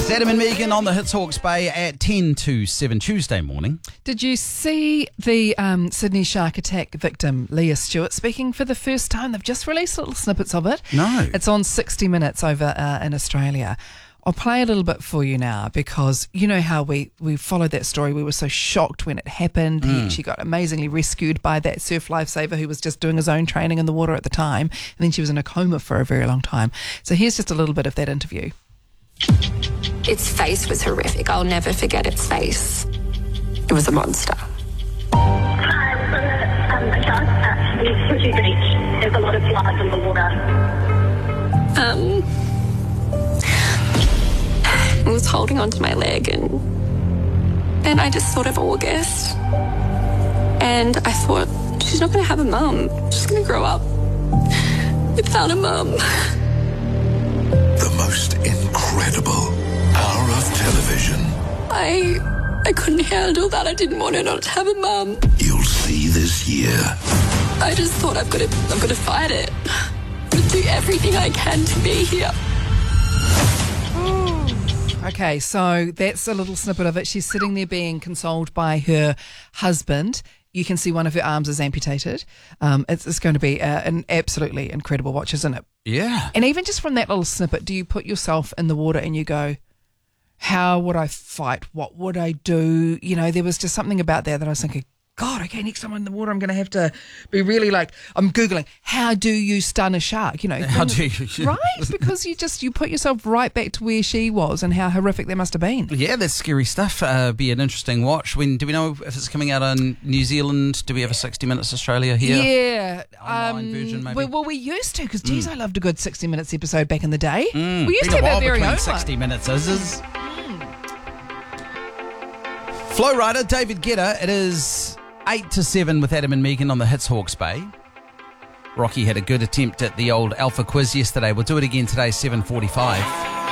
It's Adam and Megan on the Hits Hawke's Bay at 10 to 7 Tuesday morning. Did you see the Sydney shark attack victim, Leah Stewart, speaking for the first time? They've just released little snippets of it. No. It's on 60 Minutes over in Australia. I'll play a little bit for you now because you know how we followed that story. We were so shocked when it happened. She got amazingly rescued by that surf lifesaver who was just doing his own training in the water at the time. And then she was in a coma for a very long time. So here's just a little bit of that interview. Its face was horrific. I'll never forget its face. It was a monster. Hi, we're from the shark at the Fuji Beach. There's a lot of blood in the water. It was holding onto my leg, and then I just thought of August. And I thought, she's not going to have a mum. She's going to grow up without a mum. The most incredible hour of television. I couldn't handle that. I didn't want her not to have a mum. You'll see this year. I just thought I've got to fight it. I've got to do everything I can to be here. Okay, so that's a little snippet of it. She's sitting there being consoled by her husband. You can see one of her arms is amputated. It's going to be an absolutely incredible watch, isn't it? Yeah. And even just from that little snippet, do you put yourself in the water and you go, how would I fight? What would I do? You know, there was just something about that I was thinking, God, okay, next time I'm in the water, I'm going to have to be really like, I'm Googling, how do you stun a shark? You know, How do you? right? Because you put yourself right back to where she was and how horrific that must have been. Yeah, that's scary stuff. Be an interesting watch. When do we know if it's coming out on New Zealand? Do we have a 60 Minutes Australia here? Yeah. Online version, maybe? Well, we used to, because, geez, I loved a good 60 Minutes episode back in the day. We used Been to a have our while very between own 60 one. Minutes is. Flow Rider, David Guetta. It is 8 to 7 with Adam and Megan on the Hits Hawke's Bay. Rocky had a good attempt at the old Alpha quiz yesterday. We'll do it again today, 7:45.